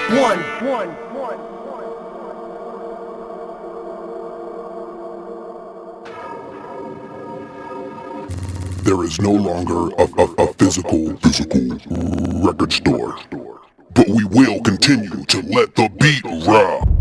There is no longer a physical record store, but we will continue to let the beat rock.